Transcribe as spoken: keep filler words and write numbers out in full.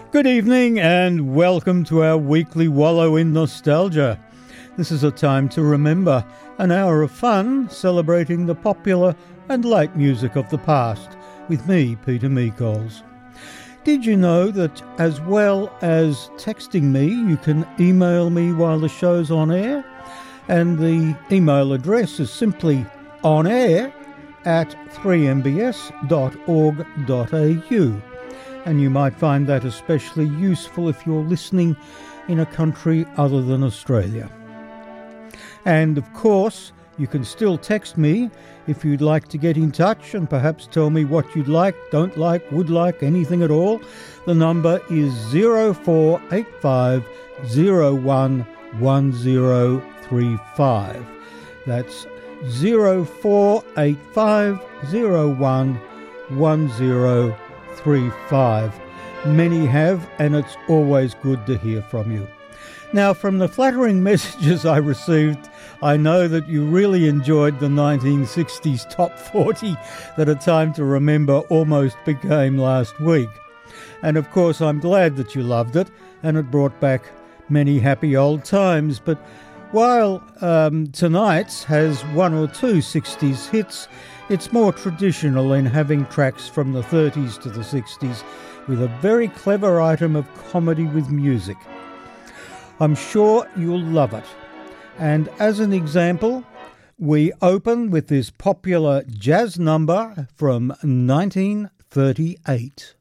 Good evening and welcome to our weekly wallow in nostalgia. This is a time to remember, an hour of fun celebrating the popular and late music of the past with me, Peter Meekols. Did you know that as well as texting me, you can email me while the show's on air? And the email address is simply onair at three m b s dot org dot a u. And you might find that especially useful if you're listening in a country other than Australia. And of course, you can still text me if you'd like to get in touch and perhaps tell me what you'd like, don't like, would like, anything at all. The number is zero four eight five zero one one zero three five. That's zero four eight five zero one one zero three five. Many have, and it's always good to hear from you. Now, from the flattering messages I received, I know that you really enjoyed the nineteen sixties Top forty that A Time to Remember almost became last week. And of course, I'm glad that you loved it, and it brought back many happy old times. But while um, tonight's has one or two sixties hits, it's more traditional in having tracks from the thirties to the sixties with a very clever item of comedy with music. I'm sure you'll love it. And as an example, we open with this popular jazz number from nineteen thirty-eight.